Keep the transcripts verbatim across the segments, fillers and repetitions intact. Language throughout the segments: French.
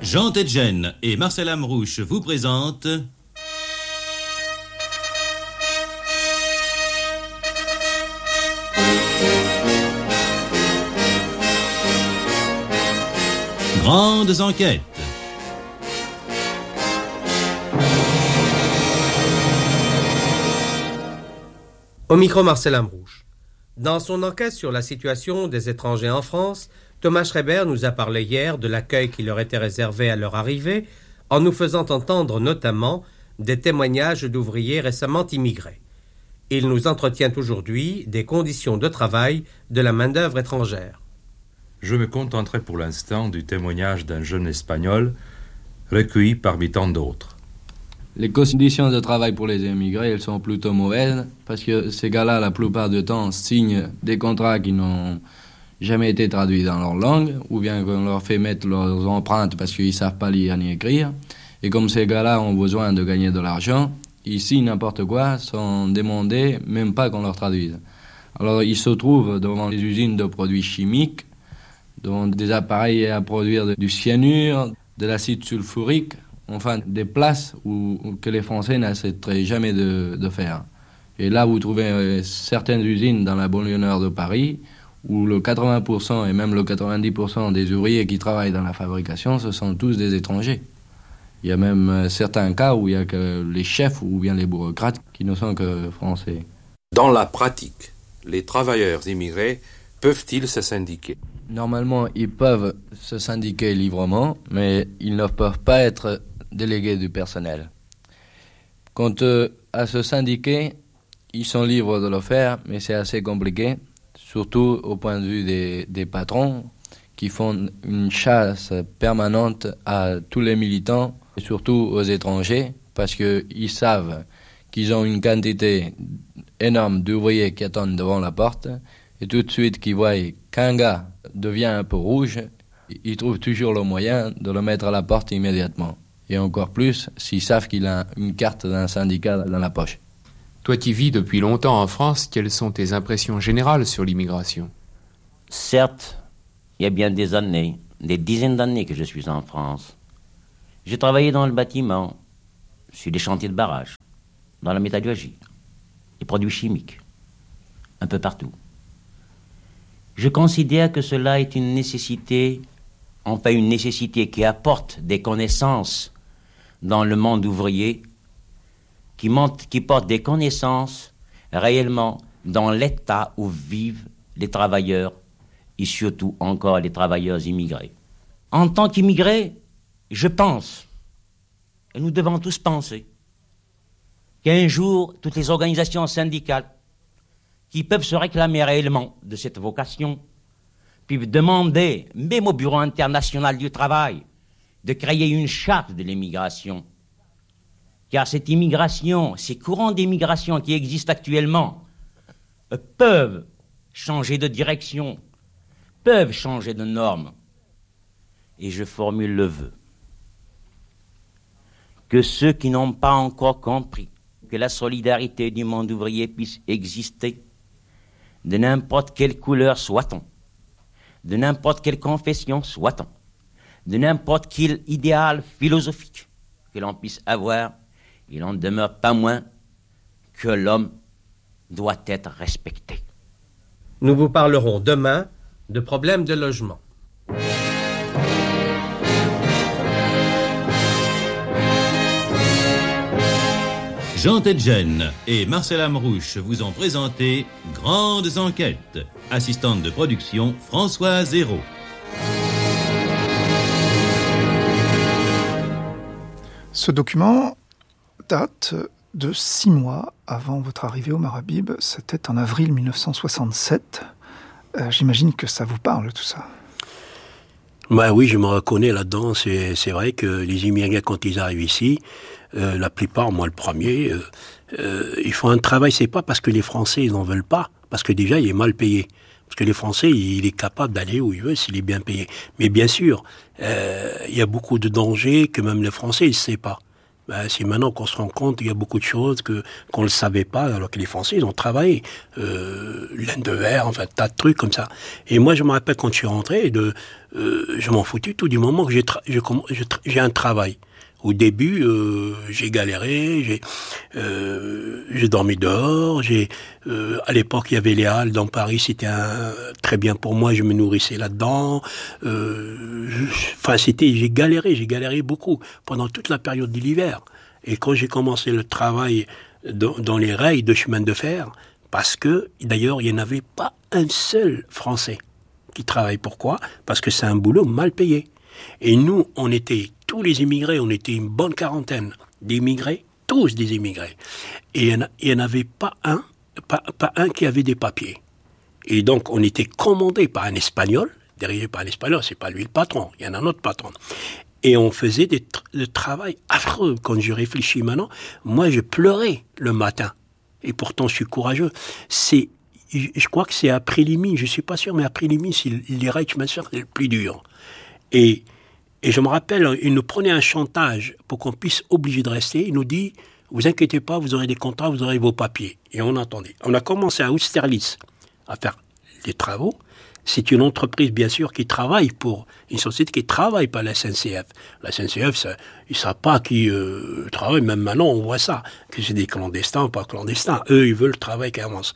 Jean Tedjen et Marcel Amrouche vous présentent Grandes enquêtes. Au micro, Marcel Amrouche. Dans son enquête sur la situation des étrangers en France, Thomas Schreiber nous a parlé hier de l'accueil qui leur était réservé à leur arrivée, en nous faisant entendre notamment des témoignages d'ouvriers récemment immigrés. Il nous entretient aujourd'hui des conditions de travail de la main-d'œuvre étrangère. Je me contenterai pour l'instant du témoignage d'un jeune Espagnol recueilli parmi tant d'autres. Les conditions de travail pour les émigrés, elles sont plutôt mauvaises parce que ces gars-là, la plupart du temps, signent des contrats qui n'ont jamais été traduits dans leur langue, ou bien qu'on leur fait mettre leurs empreintes parce qu'ils ne savent pas lire ni écrire. Et comme ces gars-là ont besoin de gagner de l'argent, ils signent n'importe quoi sans demander, même pas qu'on leur traduise. Alors ils se trouvent devant les usines de produits chimiques, devant des appareils à produire du cyanure, de l'acide sulfurique, enfin des places où, où que les Français n'accepteraient jamais de, de faire. Et là, vous trouvez euh, certaines usines dans la banlieue nord de Paris où le quatre-vingts pour cent et même le quatre-vingt-dix pour cent des ouvriers qui travaillent dans la fabrication, ce sont tous des étrangers. Il y a même euh, certains cas où il y a que les chefs ou bien les bureaucrates qui ne sont que français. Dans la pratique, les travailleurs immigrés peuvent-ils se syndiquer ? Normalement, ils peuvent se syndiquer librement, mais ils ne peuvent pas être délégués du personnel. Quant euh, à se syndiquer, ils sont libres de le faire, mais c'est assez compliqué, surtout au point de vue des, des patrons qui font une chasse permanente à tous les militants, et surtout aux étrangers, parce qu'ils savent qu'ils ont une quantité énorme d'ouvriers qui attendent devant la porte, et tout de suite qu'ils voient qu'un gars devient un peu rouge, ils trouvent toujours le moyen de le mettre à la porte immédiatement. Et encore plus s'ils savent qu'il a une carte d'un syndicat dans la poche. Toi qui vis depuis longtemps en France, quelles sont tes impressions générales sur l'immigration ? Certes, il y a bien des années, des dizaines d'années que je suis en France. J'ai travaillé dans le bâtiment, sur des chantiers de barrage, dans la métallurgie, les produits chimiques, un peu partout. Je considère que cela est une nécessité, enfin une nécessité qui apporte des connaissances dans le monde ouvrier, qui, monte, qui porte des connaissances réellement dans l'état où vivent les travailleurs et surtout encore les travailleurs immigrés. En tant qu'immigrés, je pense, et nous devons tous penser, qu'un jour, toutes les organisations syndicales qui peuvent se réclamer réellement de cette vocation peuvent demander, même au Bureau international du travail, de créer une charte de l'immigration. Car cette immigration, ces courants d'immigration qui existent actuellement, euh, peuvent changer de direction, peuvent changer de normes. Et je formule le vœu que ceux qui n'ont pas encore compris que la solidarité du monde ouvrier puisse exister, de n'importe quelle couleur soit-on, de n'importe quelle confession soit-on, de n'importe quel idéal philosophique que l'on puisse avoir, il n'en demeure pas moins que l'homme doit être respecté. Nous vous parlerons demain de problèmes de logement. Jean Tedjen et Marcel Amrouche vous ont présenté Grandes enquêtes. Assistante de production, Françoise Hérault. Ce document date de six mois avant votre arrivée au Marabib. C'était en avril mille neuf cent soixante-sept. Euh, j'imagine que ça vous parle, tout ça. Bah oui, je me reconnais là-dedans. C'est, c'est vrai que les immigrés, quand ils arrivent ici, euh, la plupart, moi le premier, euh, euh, ils font un travail. C'est pas parce que les Français, ils n'en veulent pas, parce que déjà, il est mal payé. Parce que les Français, il est capable d'aller où il veut s'il est bien payé. Mais bien sûr, euh, il y a beaucoup de dangers que même les Français, ils ne savent pas. Ben, c'est maintenant qu'on se rend compte qu'il y a beaucoup de choses que qu'on ne le savait pas, alors que les Français, ils ont travaillé. Euh, laine de verre, enfin, tas de trucs comme ça. Et moi, je me rappelle quand je suis rentré, de, euh, je m'en foutais tout du moment que j'ai, tra- je, je, j'ai un travail. Au début, euh, j'ai galéré, j'ai, euh, j'ai dormi dehors. J'ai, euh, à l'époque, il y avait les Halles dans Paris, c'était un, très bien pour moi. Je me nourrissais là-dedans. Euh, je, enfin, c'était, j'ai galéré, j'ai galéré beaucoup pendant toute la période de l'hiver. Et quand j'ai commencé le travail dans, dans les rails de chemin de fer, parce que d'ailleurs, il n'y en avait pas un seul Français qui travaille. Pourquoi ? Parce que c'est un boulot mal payé. Et nous, on était, tous les immigrés, on était une bonne quarantaine d'immigrés, tous des immigrés. Et il n'y en avait pas un, pas, pas un qui avait des papiers. Et donc, on était commandé par un Espagnol, dirigé par un Espagnol, c'est pas lui le patron, il y en a un autre patron. Et on faisait des, des travail affreux. Quand je réfléchis maintenant, moi, je pleurais le matin. Et pourtant, je suis courageux. C'est, je crois que c'est après Limine, je suis pas sûr, mais après Limine, c'est les Reichsmeister, c'est le plus dur. Et, et je me rappelle, il nous prenait un chantage pour qu'on puisse obliger de rester. Il nous dit, vous inquiétez pas, vous aurez des contrats, vous aurez vos papiers. Et on attendait. On a commencé à Austerlitz à faire des travaux. C'est une entreprise, bien sûr, qui travaille pour une société qui travaille pas la S N C F. La S N C F, ça, ils ne savent pas qui euh, travaille. Même maintenant, on voit ça, que c'est des clandestins ou pas clandestins. Eux, ils veulent le travail qui avance.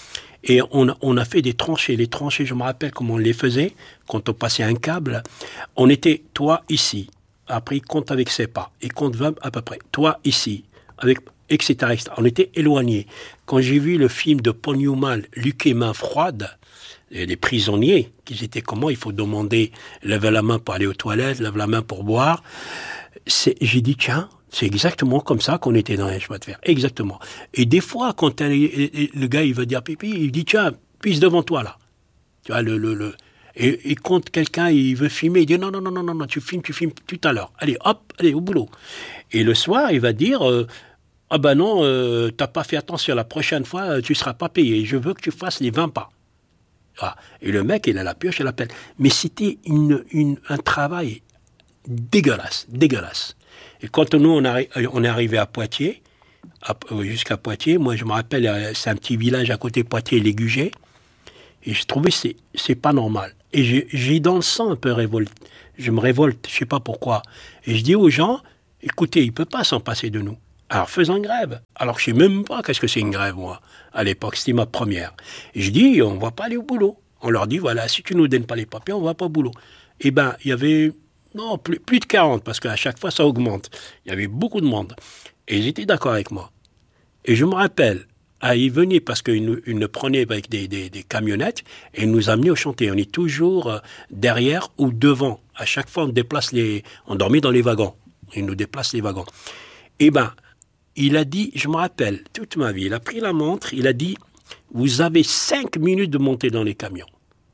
Et on a, on a fait des tranchées. Les tranchées, je me rappelle comment on les faisait. Quand on passait un câble, on était, toi, ici. Après, il compte avec ses pas. Il compte vingt à peu près. Toi, ici. Avec, et cetera, et cetera. On était éloignés. Quand j'ai vu le film de Paul Newman, Luc et main froide, les prisonniers, qui étaient comment, il faut demander, lever la main pour aller aux toilettes, lever la main pour boire. C'est, j'ai dit, tiens, c'est exactement comme ça qu'on était dans les chemins de fer. Exactement. Et des fois, quand le gars, il veut dire pipi, il dit, tiens, pisse devant toi, là. Tu vois, le, le, le. Et, et quand quelqu'un, il veut filmer, il dit, non, non, non, non, non, non, tu filmes, tu filmes tout à l'heure. Allez, hop, allez, au boulot. Et le soir, il va dire, euh, ah ben non, euh, t'as pas fait attention, la prochaine fois, tu seras pas payé. Je veux que tu fasses les vingt pas. Ah. Et le mec, il a la pioche, il l'appelle. Mais c'était une, une, un travail dégueulasse, dégueulasse. Et quand nous, on, arri- on est arrivé à Poitiers, à, jusqu'à Poitiers, moi je me rappelle, c'est un petit village à côté de Poitiers, les Gugets, et je trouvais que c'est, c'est pas normal. Et j'ai, j'ai dans le sang un peu révolte. Je me révolte, je sais pas pourquoi. Et je dis aux gens, écoutez, il peut pas s'en passer de nous. Alors faisons grève. Alors je sais même pas qu'est-ce que c'est une grève, moi. À l'époque, c'était ma première. Et je dis, on va pas aller au boulot. On leur dit, voilà, si tu nous donnes pas les papiers, on va pas au boulot. Eh ben, il y avait, non, plus, plus de quarante, parce qu'à chaque fois, ça augmente. Il y avait beaucoup de monde. Et ils étaient d'accord avec moi. Et je me rappelle, à y venir, parce qu'ils nous, ils nous prenaient avec des, des, des camionnettes, et ils nous amenaient au chantier. On est toujours derrière ou devant. À chaque fois, on déplace les, on dormait dans les wagons. Ils nous déplacent les wagons. Eh ben, il a dit, je me rappelle, toute ma vie, il a pris la montre, il a dit, vous avez cinq minutes de monter dans les camions.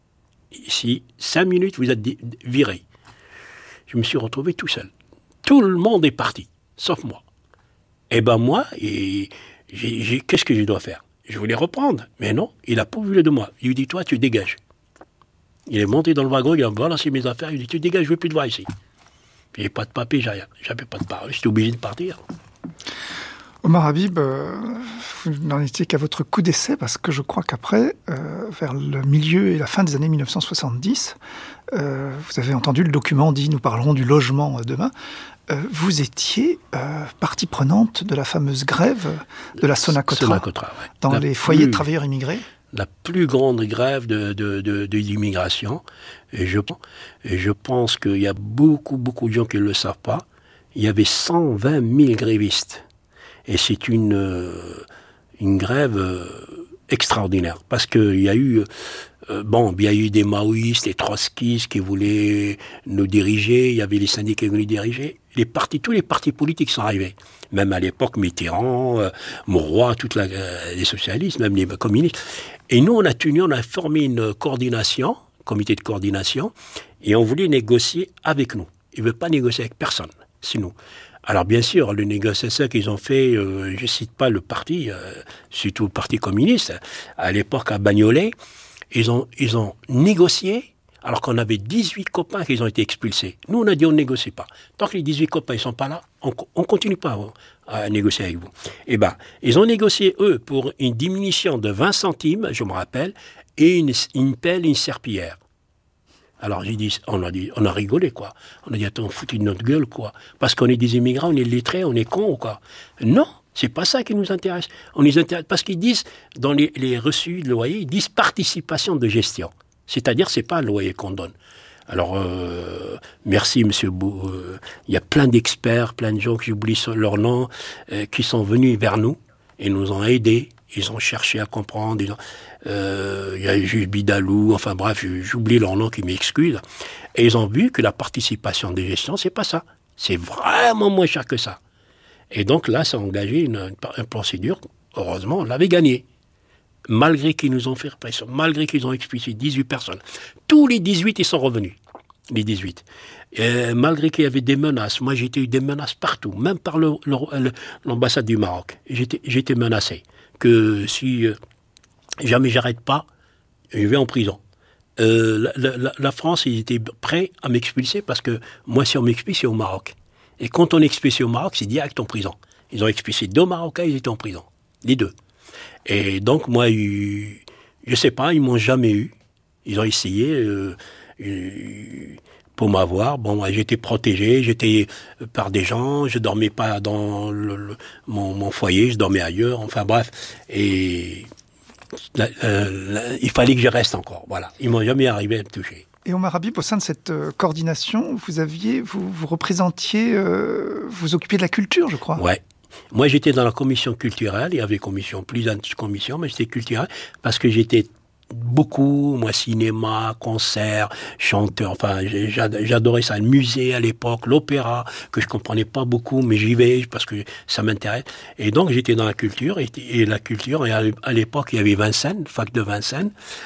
Ici, cinq minutes, vous êtes virés. Je me suis retrouvé tout seul. Tout le monde est parti, sauf moi. Eh ben moi, et j'ai, j'ai, qu'est-ce que je dois faire ? Je voulais reprendre, mais non, il a pas voulu de moi. Il lui dit, toi, tu dégages. Il est monté dans le wagon, il a balancé mes affaires, il dit, tu dégages, je veux plus te voir ici. J'ai pas de papier, j'ai rien. J'avais pas de parole, j'étais obligé de partir. Omar Habib, euh, vous n'en étiez qu'à votre coup d'essai, parce que je crois qu'après, euh, vers le milieu et la fin des années mille neuf cent soixante-dix, euh, vous avez entendu le document dit « Nous parlerons du logement demain ». Euh, vous étiez euh, partie prenante de la fameuse grève de la Sonacotra, Sonacotra ouais. dans la les foyers plus, de travailleurs immigrés. La plus grande grève de, de, de, de l'immigration. Et je, et je pense qu'il y a beaucoup, beaucoup de gens qui ne le savent pas. Il y avait cent vingt mille grévistes. Et c'est une, euh, une grève euh, extraordinaire. Parce qu'il y a eu... Euh, bon, il y a eu des maoïstes, des trotskistes qui voulaient nous diriger. Il y avait les syndicats qui voulaient diriger. Les partis, tous les partis politiques sont arrivés. Même à l'époque, Mitterrand, euh, Mauroy, toute la, euh, les socialistes, même les communistes. Et nous, on a tenu, on a formé une coordination, comité de coordination, et on voulait négocier avec nous. Ils ne veulent pas négocier avec personne, c'est nous. Alors bien sûr, les négociations qu'ils ont fait, euh, je ne cite pas le parti, euh, surtout le parti communiste, à l'époque à Bagnolet, ils ont, ils ont négocié alors qu'on avait dix-huit copains qui ont été expulsés. Nous, on a dit on ne négocie pas. Tant que les dix-huit copains ne sont pas là, on ne continue pas à, à négocier avec vous. Eh bien, ils ont négocié, eux, pour une diminution de vingt centimes, je me rappelle, et une, une pelle, une serpillière. Alors, j'ai dit, on a dit, on a rigolé, quoi. On a dit, attends, foutu de notre gueule, quoi. Parce qu'on est des immigrants, on est lettrés, on est cons, quoi. Non, c'est pas ça qui nous intéresse. On les intéresse parce qu'ils disent, dans les, les reçus de loyer, ils disent participation de gestion. C'est-à-dire, c'est pas le loyer qu'on donne. Alors, euh, merci, monsieur Bou. Euh, il y a plein d'experts, plein de gens qui j'oublie leur nom, euh, qui sont venus vers nous et nous ont aidés. Ils ont cherché à comprendre. Ils ont, euh, il y a le juge Bidalou, enfin bref, j'oublie leur nom qui m'excuse. Et ils ont vu que la participation de gestion, c'est pas ça. C'est vraiment moins cher que ça. Et donc là, ça a engagé une, une, une procédure. Heureusement, on l'avait gagnée. Malgré qu'ils nous ont fait pression, malgré qu'ils ont expulsé dix-huit personnes. Tous les dix-huit, ils sont revenus. Les dix-huit. Et malgré qu'il y avait des menaces. Moi, j'ai eu des menaces partout. Même par le, le, l'ambassade du Maroc. J'étais, j'étais menacé. Que si euh, jamais j'arrête pas, je vais en prison. Euh, la, la, la France, ils étaient prêts à m'expulser parce que moi, si on m'expulse, c'est au Maroc. Et quand on est expulsé au Maroc, c'est direct en prison. Ils ont expulsé deux Marocains, ils étaient en prison. Les deux. Et donc, moi, je ne sais pas, ils ne m'ont jamais eu. Ils ont essayé euh, euh, pour m'avoir. Bon, moi, j'étais protégé, j'étais par des gens, je ne dormais pas dans le, le, mon, mon foyer, je dormais ailleurs, enfin bref. Et euh, euh, il fallait que je reste encore, voilà. Ils ne m'ont jamais arrivé à me toucher. Et Omar Habib, au sein de cette euh, coordination, vous aviez, vous, vous représentiez, euh, vous occupiez de la culture, je crois. Ouais. Moi, j'étais dans la commission culturelle. Il y avait commission, plus d'une commission, mais j'étais culturelle parce que j'étais beaucoup, moi, cinéma, concert, chanteur. Enfin, j'adorais ça. Le musée à l'époque, l'opéra, que je comprenais pas beaucoup, mais j'y vais parce que ça m'intéresse. Et donc, j'étais dans la culture. Et, et la culture, et à l'époque, il y avait Vincennes, fac de Vincennes.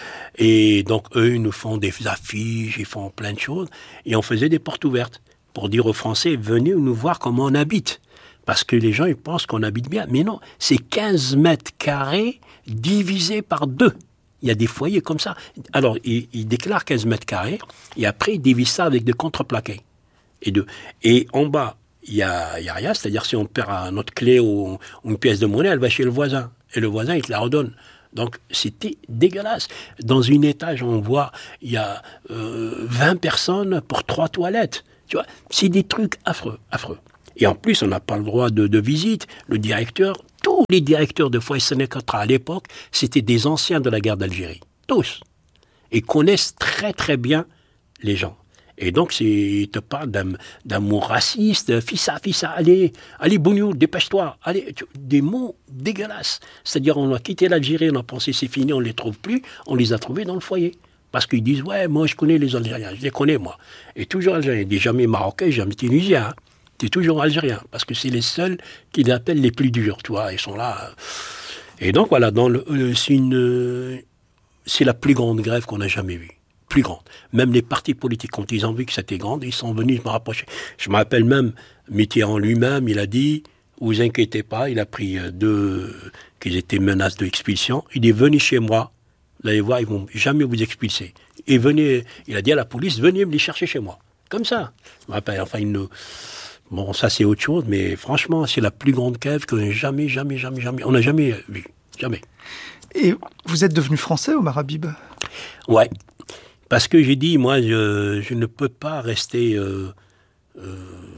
Et donc, eux, ils nous font des affiches, ils font plein de choses. Et on faisait des portes ouvertes pour dire aux Français, venez nous voir comment on habite. Parce que les gens, ils pensent qu'on habite bien. Mais non, c'est quinze mètres carrés divisés par deux. Il y a des foyers comme ça. Alors, ils, ils déclarent quinze mètres carrés, et après, ils divisent ça avec des contreplaqués. Et, de, et en bas, il y a, il y a rien. C'est-à-dire, si on perd notre clé ou, ou une pièce de monnaie, elle va chez le voisin. Et le voisin, il te la redonne. Donc, c'était dégueulasse. Dans une étage, on voit, il y a euh, vingt personnes pour trois toilettes. Tu vois, c'est des trucs affreux, affreux. Et en plus, on n'a pas le droit de, de visite. Le directeur, tous les directeurs de foyer Sénécatra à l'époque, c'était des anciens de la guerre d'Algérie. Tous. Et connaissent très très bien les gens. Et donc, c'est, ils te parlent d'un, d'un mot raciste, fais ça, fais ça, allez, allez, Bougnou, dépêche-toi, allez, des mots dégueulasses. C'est-à-dire, on a quitté l'Algérie, on a pensé c'est fini, on ne les trouve plus, on les a trouvés dans le foyer. Parce qu'ils disent, ouais, moi je connais les Algériens, je les connais moi. Et toujours Algériens, ils disent jamais Marocains, jamais Tunisiens. Hein. C'est toujours Algériens, parce que c'est les seuls qu'ils appellent les plus durs, tu vois, ils sont là. Et donc voilà, dans le, euh, c'est, une, c'est la plus grande grève qu'on a jamais vue. Plus grande. Même les partis politiques, quand ils ont vu que c'était grande, ils sont venus me rapprocher. Je me rappelle même, Mitterrand lui-même, il a dit, vous inquiétez pas, il a pris deux, qu'ils étaient menaces d'expulsion, il dit, venez chez moi, vous allez voir, ils vont jamais vous expulser. Et venez, il a dit à la police, venez me les chercher chez moi. Comme ça. Je me rappelle, enfin, il nous... Bon, ça c'est autre chose, mais franchement, c'est la plus grande grève qu'on ait jamais, jamais, jamais, jamais, on n'a jamais vu. Jamais. Et vous êtes devenu français, Omar Habib ? Ouais. Parce que j'ai dit, moi, je, je ne peux pas rester euh, euh,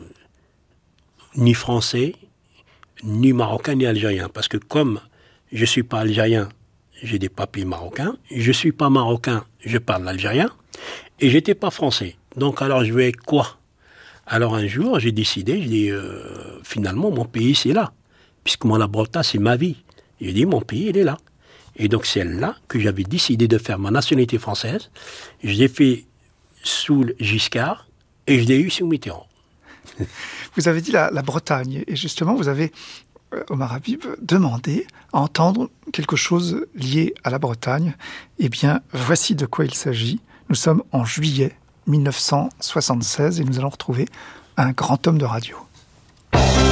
ni français, ni marocain, ni algérien. Parce que comme je ne suis pas algérien, j'ai des papiers marocains. Je ne suis pas marocain, je parle algérien. Et je n'étais pas français. Donc alors, je vais être quoi ? Alors un jour, j'ai décidé, je dis, euh, finalement, mon pays, c'est là. Puisque moi, la Bretagne, c'est ma vie. J'ai dit, mon pays, il est là. Et donc, c'est là que j'avais décidé de faire ma nationalité française. Je l'ai fait sous Giscard et je l'ai eu sous Mitterrand. Vous avez dit la, la Bretagne. Et justement, vous avez, euh, Omar Habib, demandé à entendre quelque chose lié à la Bretagne. Eh bien, voici de quoi il s'agit. Nous sommes en juillet mille neuf cent soixante-seize et nous allons retrouver un grand homme de radio.